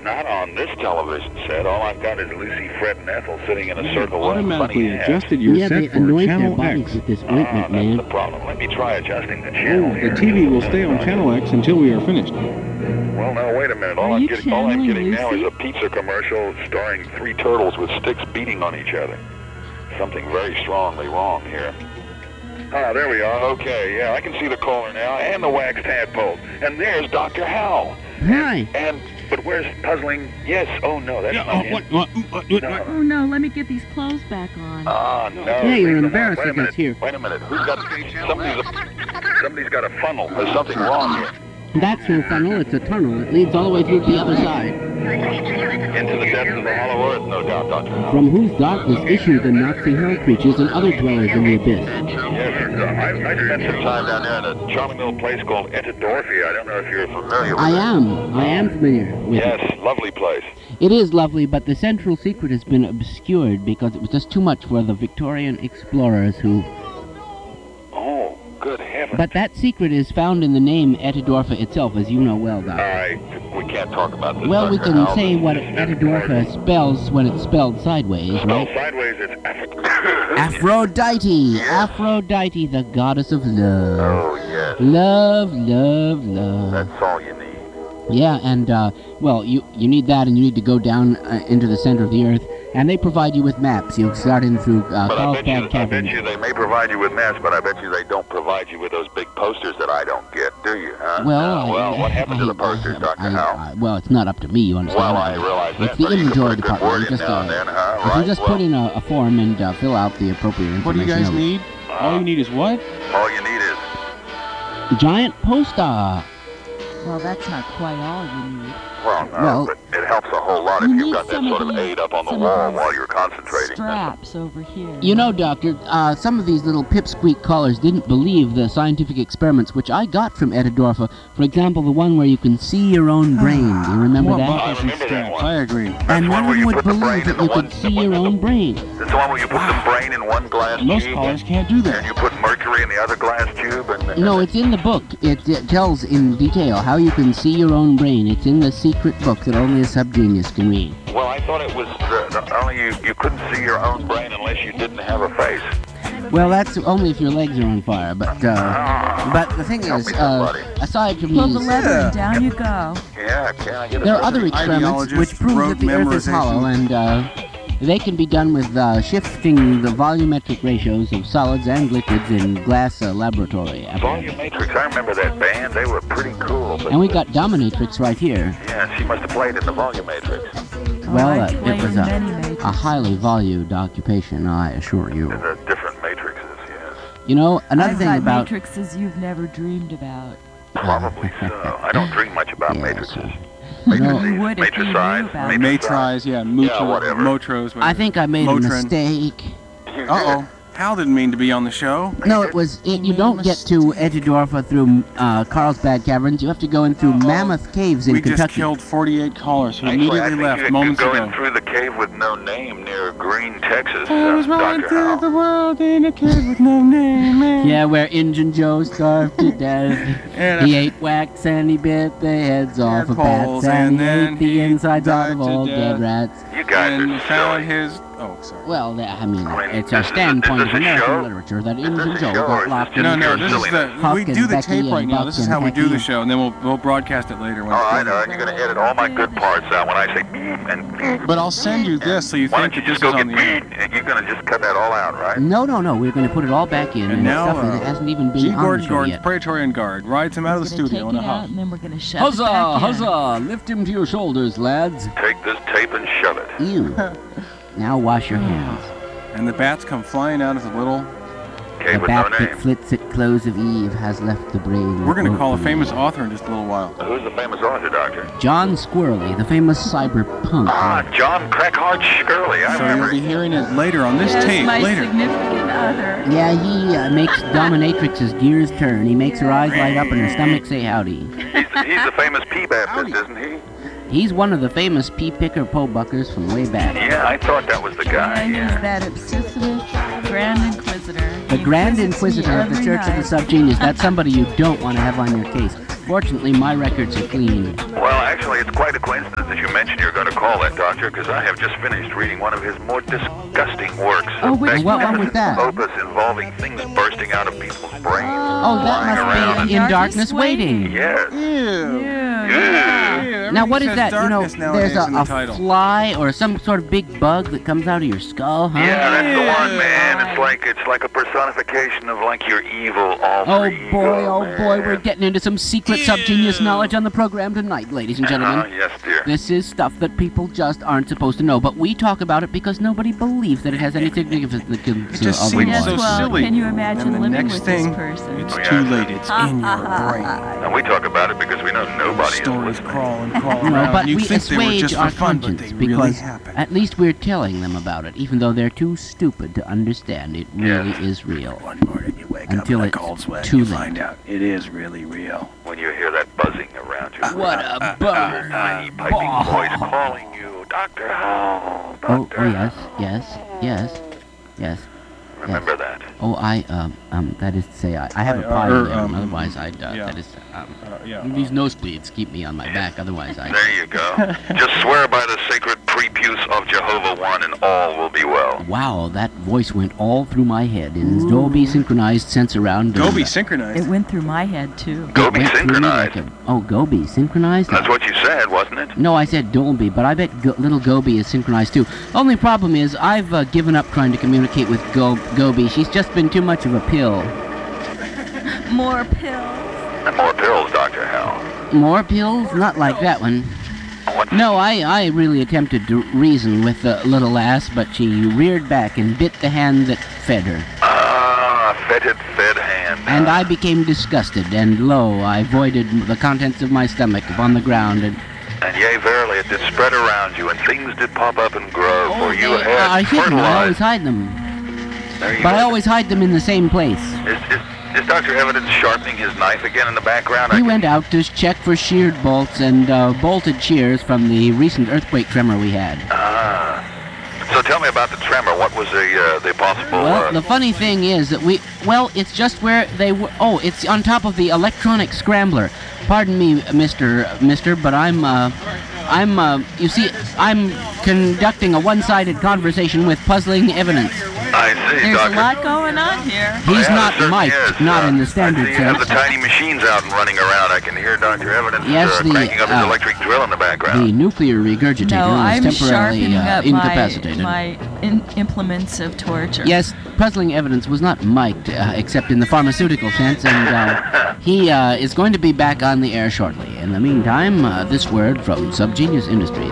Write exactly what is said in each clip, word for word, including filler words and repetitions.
not on this television set. All I've got is Lucy, Fred, and Ethel sitting in a circle with automatically funny adjusted your yeah, set they for anoint Channel their bodies X. with this Ah, ointment, that's man. the problem. Let me try adjusting the channel Oh, here. the T V will stay on Channel X until we are finished. Well, now, wait a minute. All Are I'm you getting, all I'm channeling getting now Lucy? is a pizza commercial starring three turtles with sticks beating on each other. Something very strongly wrong here. Ah, there we are. Okay, yeah, I can see the caller now, and the wax tadpole. And there's Doctor Hal. Hi. And, but where's puzzling? Yes, oh no, that's Yeah, not oh, him. what, what, what, what, No. what? Oh no, let me get these clothes back on. Ah, no. Yeah, you're leave them on. embarrassing Wait a minute. us here. Wait a minute. Who's got somebody's a, somebody's got a funnel. There's something wrong here. That's no funnel, it's a tunnel. It leads all the way through to the other side. Into the depths of the hollow earth, no doubt, Doctor Hal. From whose darkness issue the Nazi hell creatures and other dwellers in the abyss. Yes, uh, I, I spent some time down there in a charming little place called Etidorfia. I don't know if you're familiar with I it. am. I am familiar with it. Yes, lovely place. It is lovely, but the central secret has been obscured because it was just too much for the Victorian explorers who... Oh, good heavens. But that secret is found in the name Etidorfa itself, as you know well, All Doctor. right, we can't talk about this. Well, we Doctor can Hal. say what This is Etidorfa spells when it's spelled sideways, Spelled right? sideways, it's Africa. Aphrodite! Aphrodite, the goddess of love. Oh, yes. Love, love, love. That's all you need. Yeah, and, uh, well, you, you need that, and you need to go down uh, into the center of the earth, and they provide you with maps. You'll start in through uh, But I bet, you, Carlsbad I bet Cavern. you they may provide you with maps, but I bet you they don't provide you with those big posters that I don't get, do you, huh? Well, Uh, I- well, what happened to the I- posters, I- Doctor I- Hal? I- Well, it's not up to me, you understand. Well, I realize that. It's the but you can inventory put a good department. word You in just, now uh, and then, huh? If Right? you just well, put in a, a form and uh, fill out the appropriate information. What do you guys over- need? All you need is what? all you need is... Giant poster. Well, that's not quite all you need. Well, no, Well- but it helps a whole lot if You you've need got that some sort of of these- aid up on the some of wall these while you're concentrating. Straps over here. You know, Doctor, uh, some of these little pipsqueak callers didn't believe the scientific experiments which I got from Etidorfa. For example, the one where you can see your own brain. Do you remember What that? buckles and remember that straps? one. I agree. And the one none where of you them would put the brain believe in that the you one- could see your own brain. It's the one where you put the brain in one glass Most tube callers can't do and that. you put mercury in the other glass tube. And No, it's in the book. It, it tells in detail how you can see your own brain. It's in the secret book that only a subgenius can read. Well, I thought it was the, the, only you, you couldn't see your own brain unless you didn't have a face. Well, that's only if your legs are on fire. But uh, but the thing Help is, me, uh, somebody. aside from Pull the these, lever and down you go. Yeah, can I get a there are other surgery? experiments which Ideologists prove wrote that the Earth is memorization. hollow, and uh, they can be done with uh, shifting the volumetric ratios of solids and liquids in glass uh, laboratory apparatus. Volumetrix, I remember that band. They were pretty cool. But And we got Dominatrix right here. yeah, she must have played in the Volumetrix. Oh, Well, I uh, it played was in a, many matrices. a highly valued occupation, I assure you. The different matrices, yes. You know, another I've thing got about... matrices you've never dreamed about. Probably so. I don't dream much about Yes. matrices. No. You would if you knew Matricides, about it. matricides. Matries, yeah, mutra, Yeah, whatever. motros. I think I made a Motrin. mistake. You did. Uh-oh. Hal didn't mean to be on the show. No, it was. It, you don't get to Etidorfa through uh, Carlsbad Caverns. You have to go in through Mammoth Caves in We Kentucky. just killed forty-eight callers who Actually, I immediately think left you moments could go ago. in through the cave with no name near Green, Texas, I was uh, running Doctor through Hal. the world in a kid with no name, man. Yeah, where Injun Joe starved to death. And He I- ate wax and he bit the heads off of Tadpoles, bats and, and he then ate the he insides out of died to all death. dead rats. You guys and are found silly. his... Oh, sorry. Well, that, I mean, I mean, it's this a is a- standpoint is of this a American show? literature that Is Injun this a Joe show, or got is locked this in. No, just no, your this is the... silliness? Huck We and do the Becky tape and right now. Buck This is and how we do the Becky. show, and then we'll we'll broadcast it later. When Oh, it's I done. know, and you're going to edit all my good parts out when I say beep and beep. But I'll send you this so you Why think don't that you this just is go on get the air. beep, and you're going to just cut that all out, right? No, no, no. We're going to put it all back in. And And, now, stuff that uh, hasn't even been G. on the Gordon show Gordon's yet. Praetorian Guard rides him out of the We're gonna studio take in a it out huff. and then we're gonna shove it Huzzah, back in. huzzah! Lift him to your shoulders, lads. Take this tape and shove it. Ew. Now wash your hands. And the bats come flying out of the little... Okay, The with no bat that name. flits at close of eve has left the brain. We're going to call a open. famous author in just a little while. Who's the famous author, Doctor? John Squirrely, the famous cyberpunk. Ah, John Crackhard Shirley. I So you'll remember. be hearing it later on this Yes, tape, my later. significant other. Yeah, he uh, makes Dominatrix's gears turn. He makes her eyes light up and her stomach say howdy. He's, he's the famous P Baptist, isn't he? He's one of the famous pea picker po-buckers from way back. Yeah, I thought that was the guy. And Yeah. he's that obsessive Grand Inquisitor. The He Grand visits me Inquisitor of the every Church of night. the Subgenius. That's somebody you don't want to have on your case. Fortunately, my records are clean. Well, actually, it's quite a coincidence that you mentioned you're going to call that, Doctor, because I have just finished reading one of his more disgusting works. Oh, which What one was that? Opus involving things bursting out of people's brains. Oh, that flying around. must be In Darkness Waiting. Yes. Ew. Yeah. Now, what is Everything that? says You know, darkness nowadays there's a, in the a title. fly or some sort of big bug that comes out of your skull, huh? Yeah, that's the one, Yeah. man. It's like it's like a personification of like your evil alter Oh ego, boy, oh boy, man. we're getting into some secret subgenius knowledge on the program tonight, ladies and Oh, gentlemen. yes, dear. This is stuff that people just aren't supposed to know, but we talk about it because nobody believes that it has any significance. It just uh, seems Yes, so well, silly. can you imagine and the living next with thing, this person? It's Oh, too yeah. late. It's in your brain. And we talk about it because we know nobody is Stories listening. crawl and crawl No, around. but and you we think they were assuage just our for fun, but conscience they really because happen. at least we're telling them about it, even though they're too stupid to understand it really Yes. is real. One morning you wake Until up in a it's cold sweat too and you late. find out it is really real. When you hear that buzzing around you. What a Little buzz! tiny piping voice calling you, Doctor Howe, Oh, Doctor oh yes, Howe. yes, yes, yes. Remember that. Oh, I um um that is to say I, I have a I, uh, pie er, there, um, otherwise I'd uh, yeah. that is um Uh, yeah. these nosebleeds keep me on my back, otherwise I. There you go. Just swear by the sacred prepuce of Jehovah One and all will be well. Wow, that voice went all through my head in its Dolby synchronized sense around. Go and, be uh, synchronized. It went through my head, too. it Gobi went through me synchronized. like a- oh, Gobi synchronized. That's what you said, wasn't it? No, I said Dolby, but I bet Go- little Gobi is synchronized too. Only problem is I've uh, given up trying to communicate with Go- Gobi. She's just been too much of a pill. More pills. And more pills, Doctor Howe. More pills? Not like that one. What? No, I, I really attempted to reason with the little ass, but she reared back and bit the hand that fed her. Ah, fetid fed hand. And I became disgusted, and lo, I voided the contents of my stomach upon the ground, and And yea, verily, it did spread around you, and things did pop up and grow, for you they are had hidden. I always fertilized. hide them. There you But I go. always hide them in the same place. Is, is, is Doctor Evidence sharpening his knife again in the background? I He can- went out to check for sheared bolts and uh, bolted shears from the recent earthquake tremor we had. Ah. So tell me about the tremor. What was the uh, the possible? Well, uh, the funny thing is that we, well, it's just where they were, oh, it's on top of the electronic scrambler. Pardon me, Mister Mister, but I'm, uh, I'm, uh, you see, I'm conducting a one-sided conversation with puzzling evidence. I see, There's Doctor. a lot going on here. He's Yeah, not there certainly mic'd, is. not Uh, in the standard I see you have the sense. tiny machines out and running around. I can hear Doctor Evidence Yes, uh, the, cranking up his uh, electric drill in the background. The nuclear regurgitator No, I'm is temporarily sharpening uh, up incapacitated. my, my in- implements of torture. Yes, puzzling evidence was not mic'd, uh, except in the pharmaceutical sense, and uh, he uh, is going to be back on the air shortly. In the meantime, uh, this word from Subgenius Industries.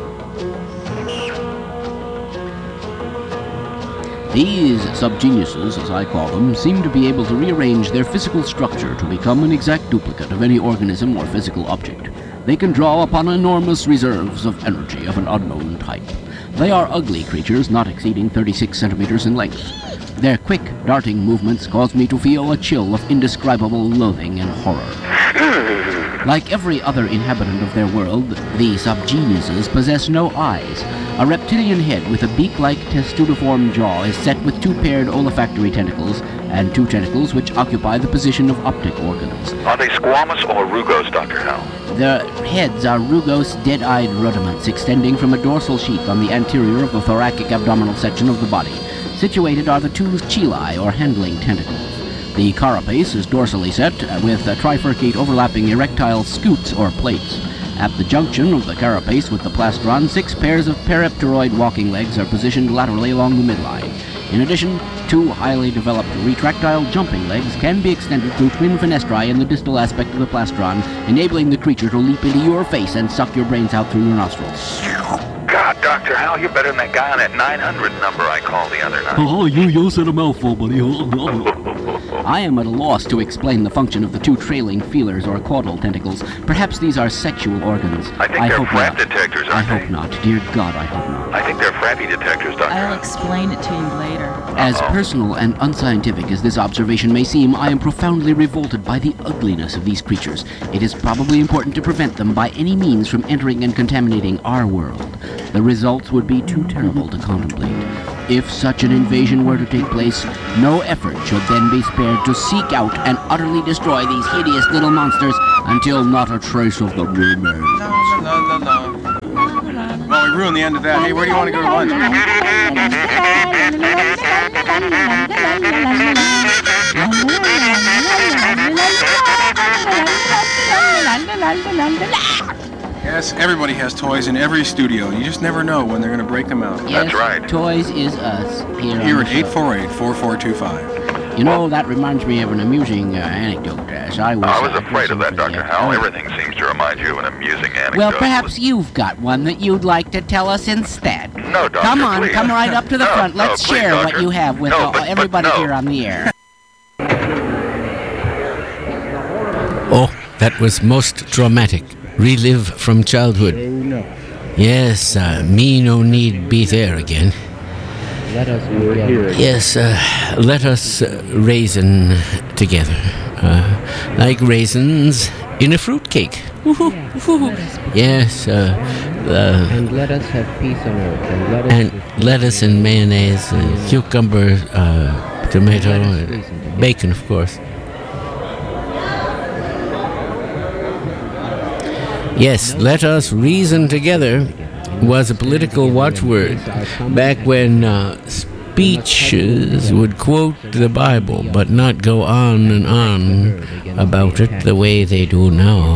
These subgeniuses, as I call them, seem to be able to rearrange their physical structure to become an exact duplicate of any organism or physical object. They can draw upon enormous reserves of energy of an unknown type. They are ugly creatures not exceeding thirty-six centimeters in length. Their quick, darting movements cause me to feel a chill of indescribable loathing and horror. Like every other inhabitant of their world, the subgeniuses possess no eyes. A reptilian head with a beak-like testudiform jaw is set with two paired olfactory tentacles, and two tentacles which occupy the position of optic organs. Are they squamous or rugose, Doctor Howe? Their heads are rugose, dead-eyed rudiments extending from a dorsal sheath on the anterior of the thoracic abdominal section of the body. Situated are the two chelae, or handling tentacles. The carapace is dorsally set, uh, with uh, trifurcate overlapping erectile scutes, or plates. At the junction of the carapace with the plastron, six pairs of peripteroid walking legs are positioned laterally along the midline. In addition, two highly developed retractile jumping legs can be extended through twin fenestrae in the distal aspect of the plastron, enabling the creature to leap into your face and suck your brains out through your nostrils. God, Doctor Howe, you're better than that guy on that nine hundred number I called the other night. Oh, you, you said a mouthful, buddy. I am at a loss to explain the function of the two trailing feelers or caudal tentacles. Perhaps these are sexual organs. I think they're hope frap not. detectors, I aren't hope they? not. Dear God, I hope not. I think they're frappy detectors, Doctor I'll Howe. explain it to you later. As Uh-oh. personal and unscientific as this observation may seem, I am profoundly revolted by the ugliness of these creatures. It is probably important to prevent them by any means from entering and contaminating our world. The results would be too terrible to contemplate. If such an invasion were to take place, no effort should then be spared to seek out and utterly destroy these hideous little monsters until not a trace of them remains. La, la, la, la. Well, we ruined the end of that. Hey, where do you want to go to lunch? Yes, everybody has toys in every studio. You just never know when they're going to break them out. Yes, That's right. Toys is us here, Here on at the show. eight four eight, four four two five. You know, that reminds me of an amusing uh, anecdote. As I was, I was uh, afraid of that, dressing for Doctor the, Howell. uh, Everything seems to remind you of an amusing anecdote. Well, perhaps you've got one that you'd like to tell us instead. No, Doctor, Come on, please. come right up to the No, front. no, Let's please, share Doctor. what you have with No, uh, but- but everybody no. here on the air. Oh, that was most traumatic. Relive from childhood. Oh, no. Yes, uh, me no need be there again. Let us Yes, uh, let us uh, raisin together. Uh, like raisins in a fruitcake. Woohoo, woohoo. Yes, uh, uh, And let us have peace on earth. And let us, and lettuce and mayonnaise, uh, cucumber, uh, tomato, uh, bacon, of course. Yes, let us reason together was a political watchword back when uh, speeches would quote the Bible but not go on and on about it the way they do now.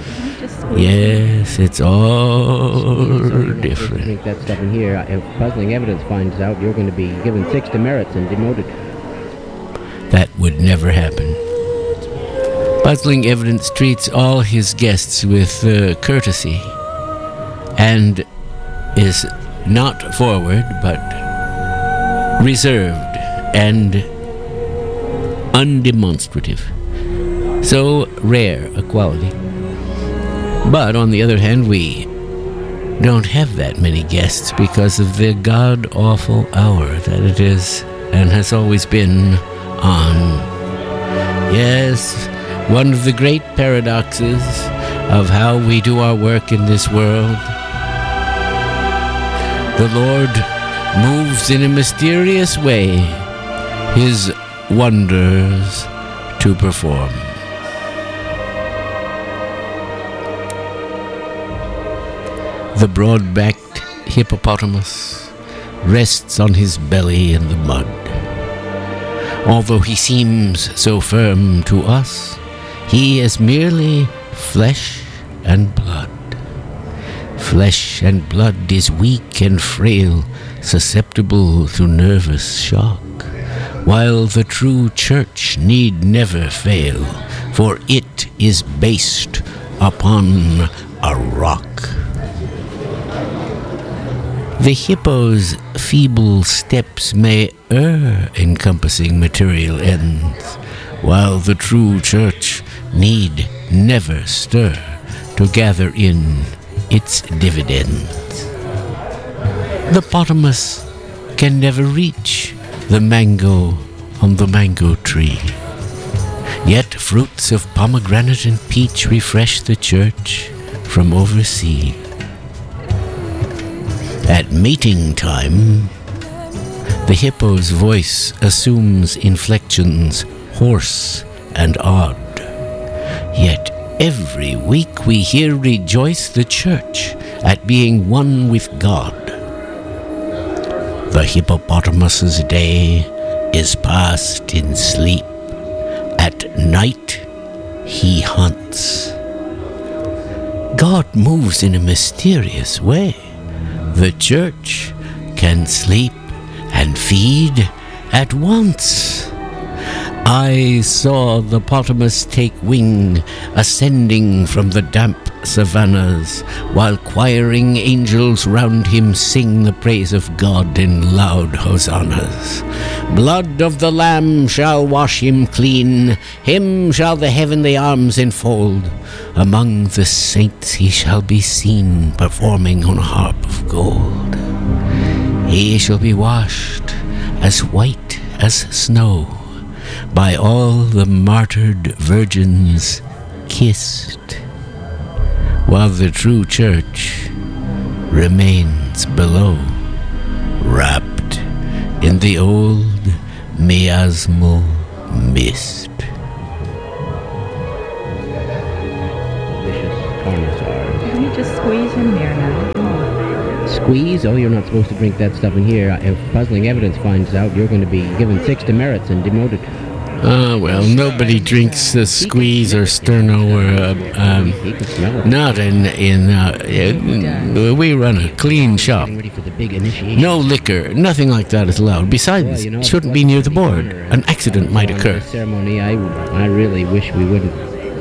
Yes, it's all different. Drink that stuff in here. If puzzling evidence finds out, you're going to be given six demerits and demoted. That would never happen. Puzzling Evidence treats all his guests with uh, courtesy and is not forward but reserved and undemonstrative. So rare a quality. But on the other hand, we don't have that many guests because of the god-awful hour that it is and has always been on. Yes, one of the great paradoxes of how we do our work in this world. The Lord moves in a mysterious way his wonders to perform. The broad-backed hippopotamus rests on his belly in the mud. Although he seems so firm to us, he is merely flesh and blood. Flesh and blood is weak and frail, susceptible to nervous shock, while the true church need never fail, for it is based upon a rock. The hippo's feeble steps may err encompassing material ends, while the true church need never stir to gather in its dividends. The potamus can never reach the mango on the mango tree, yet fruits of pomegranate and peach refresh the church from oversea. At mating time, the hippo's voice assumes inflections hoarse and odd. Yet every week we here rejoice the church at being one with God. The hippopotamus's day is passed in sleep. At night he hunts. God moves in a mysterious way. The church can sleep and feed at once. I saw the potamus take wing, ascending from the damp savannas, while choiring angels round him sing the praise of God in loud hosannas. Blood of the Lamb shall wash him clean, him shall the heavenly arms enfold. Among the saints he shall be seen, performing on a harp of gold. He shall be washed as white as snow, by all the martyred virgins kissed, while the true church remains below, wrapped in the old miasmal mist. Delicious carnosaurs. Can we just squeeze in there now? Squeeze? Oh, you're not supposed to drink that stuff in here. If puzzling evidence finds out, you're going to be given six demerits and demoted. Ah, well, nobody drinks uh, squeeze or sterno or, uh, um, He can smell it. not in, in, uh, uh, we run a clean shop. Getting ready for the big initiation. No liquor, nothing like that is allowed. Besides, Well, you know, it if shouldn't it be near the wasn't board. honor An accident might on occur. this ceremony, I, I really wish we wouldn't.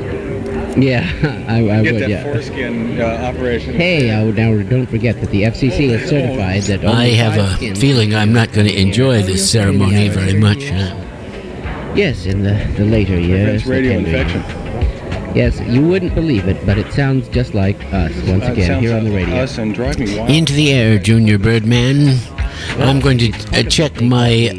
Yeah, I, I Get would, that yeah. foreskin uh, operation. Hey, I would, now don't forget that the F C C has certified that I only have five a skins- feeling I'm not going to enjoy this ceremony very much. huh? Yes, in the, the later years. Prevents radio the tender infection. years. Yes, you wouldn't believe it, but it sounds just like us once Uh, it again sounds here on the like radio. Us and drive me wild. Into the air, Junior Birdman. I'm going to uh, check my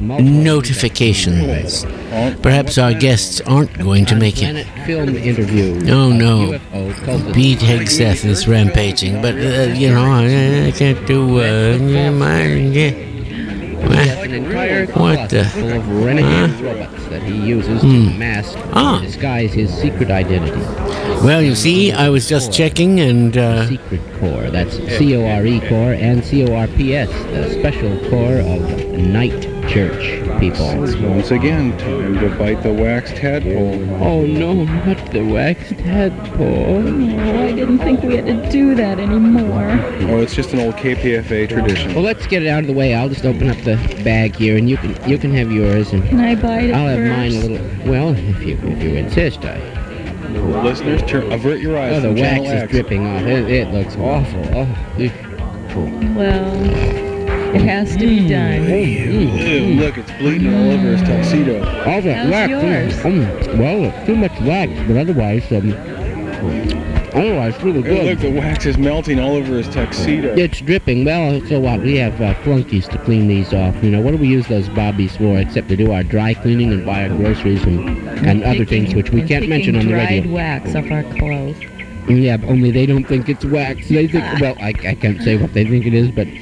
notifications. Perhaps our guests aren't going to make it. Planet Film interview. Oh, of no. U F O cultist. Pete Hegseth is rampaging, but, uh, you know, I, I can't do, uh, yeah, my, yeah. Yes, an entire What the- closet full of renegade robots that he uses to Hmm. mask Ah. and disguise his secret identity. Well, you see, I was just checking, and, uh, Secret Corps. That's C O R E Corps and C O R P S, the Special Corps of Night Church people. Once again, time to bite the waxed tadpole. Oh no, not the waxed tadpole. Oh, I didn't think we had to do that anymore. Oh, it's just an old K P F A tradition. Well, let's get it out of the way. I'll just open up the bag here, and you can you can have yours, and Can I bite it I'll have first? mine a little. Well, if you if you insist, I. Listeners, turn, avert your eyes Oh, the from wax Channel is X. dripping off. It, it looks awful. Oh, eesh. Well, it has to be done. Ew, look, it's bleeding all over his tuxedo. All that How's wax. yours? Mm, mm, well, it's too much wax, but otherwise, um, otherwise, really Ew, look, good. the wax is melting all over his tuxedo. It's dripping. Well, so what? We have uh, flunkies to clean these off. You know, what do we use those bobbies for except to do our dry cleaning and buy our groceries and, and other things which we And can't mention on picking the dried radio. wax off our clothes. Yeah, but only they don't think it's wax. They think, well, I, I can't say what they think it is, but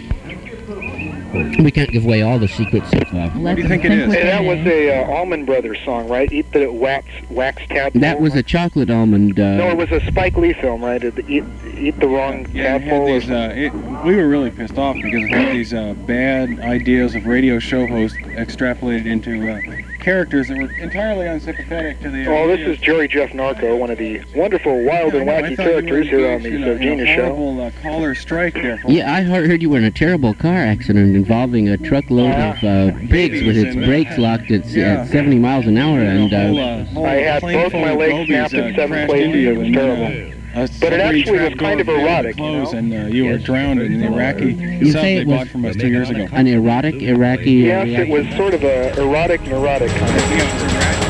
we can't give away all the secrets of uh, Let do you them think it is? Hey, that was within. a uh, Allman Brothers song, right? Eat the wax, wax tadpole. That was a chocolate almond. Uh, No, it was a Spike Lee film, right? It- Eat, eat the wrong Yeah, it had tadpole. or these, uh, it, we were really pissed off because it had these uh, bad ideas of radio show hosts extrapolated into uh, characters that were entirely unsympathetic to the. Oh, this ideas. is Jerry Jeff Narco, one of the wonderful, wild and Yeah, I wacky thought you were characters here on the engaged in a- in a Subgenius Show. horrible uh, caller strike there. For Yeah, I heard heard you were in a terrible car accident involving a truckload of uh, pigs with its and, uh, brakes locked at, yeah. at seventy miles an hour, and a whole, uh, uh, whole I had plane both full my of legs gobies, snapped in uh, seven crashed places. into you It was and, uh, terrible. Uh, But it somebody actually was trapped kind of door erotic, you clothes, know? and uh, you were Yes. drowned in the Iraqi You sub say they it was- bought from us two years ago. an erotic Iraqi. uh, Yes, it was reaction. sort of a erotic, neurotic kind of. Yeah, it was Iraqi.